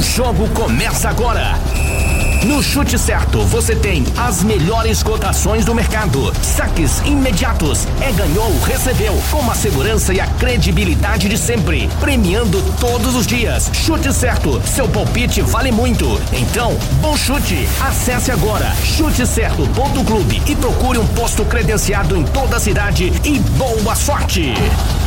jogo começa agora. No Chute Certo, você tem as melhores cotações do mercado. Saques imediatos. Ganhou, recebeu. Com a segurança e a credibilidade de sempre. Premiando todos os dias. Chute Certo, seu palpite vale muito. Então, bom chute. Acesse agora chutecerto.clube e procure um posto credenciado em toda a cidade e boa sorte.